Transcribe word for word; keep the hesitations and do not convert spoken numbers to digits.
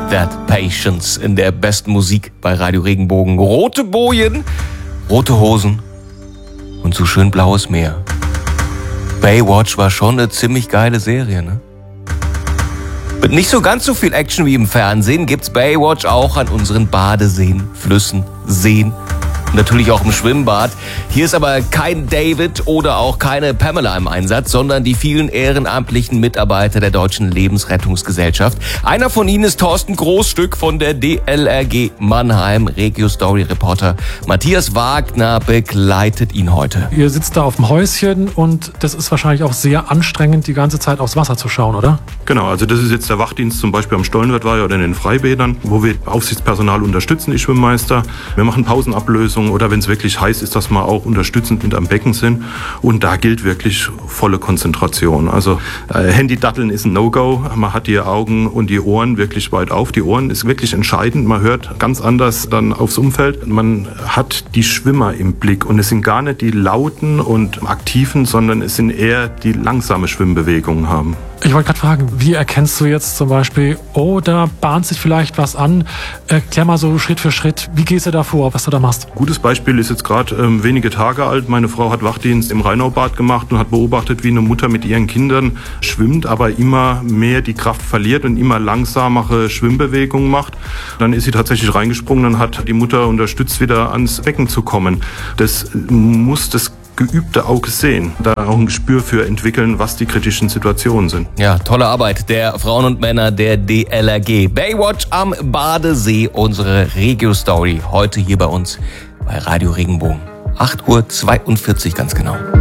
That Patience in der besten Musik bei Radio Regenbogen. Rote Bojen, rote Hosen und so schön blaues Meer. Baywatch war schon eine ziemlich geile Serie, ne? Mit nicht so ganz so viel Action wie im Fernsehen gibt's Baywatch auch an unseren Badeseen, Flüssen, Seen. Natürlich auch im Schwimmbad. Hier ist aber kein David oder auch keine Pamela im Einsatz, sondern die vielen ehrenamtlichen Mitarbeiter der Deutschen Lebensrettungsgesellschaft. Einer von ihnen ist Thorsten Großstück von der D L R G Mannheim. Regio-Story-Reporter Matthias Wagner begleitet ihn heute. Ihr sitzt da auf dem Häuschen und das ist wahrscheinlich auch sehr anstrengend, die ganze Zeit aufs Wasser zu schauen, oder? Genau, also das ist jetzt der Wachdienst zum Beispiel am Stollenwertweiher oder in den Freibädern, wo wir Aufsichtspersonal unterstützen, die Schwimmmeister. Wir machen Pausenablösungen oder wenn es wirklich heiß ist, dass wir auch unterstützend mit am Becken sind. Und da gilt wirklich volle Konzentration. Also äh, Handy-Datteln ist ein No-Go. Man hat die Augen und die Ohren wirklich weit auf. Die Ohren ist wirklich entscheidend. Man hört ganz anders dann aufs Umfeld. Man hat die Schwimmer im Blick und es sind gar nicht die lauten und aktiven, sondern es sind eher die langsame Schwimmbewegungen haben. Ich wollte gerade fragen, wie erkennst du jetzt zum Beispiel, oh, da bahnt sich vielleicht was an. Erklär mal so Schritt für Schritt, wie gehst du da vor, was du da machst? Gutes Beispiel ist jetzt gerade ähm, wenige Tage alt. Meine Frau hat Wachdienst im Rheinaubad gemacht und hat beobachtet, wie eine Mutter mit ihren Kindern schwimmt, aber immer mehr die Kraft verliert und immer langsamere Schwimmbewegungen macht. Dann ist sie tatsächlich reingesprungen und hat die Mutter unterstützt, wieder ans Becken zu kommen. Das muss das geübte Auge sehen, da auch ein Gespür für entwickeln, was die kritischen Situationen sind. Ja, tolle Arbeit der Frauen und Männer der D L R G. Baywatch am Badesee, unsere Regio-Story, heute hier bei uns bei Radio Regenbogen. acht Uhr zweiundvierzig ganz genau.